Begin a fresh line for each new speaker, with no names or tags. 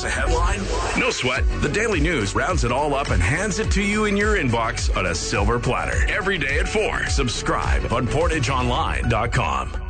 Miss a headline? No sweat. The Daily News rounds it all up and hands it to you in your inbox on a silver platter. Every day at 4. Subscribe on PortageOnline.com.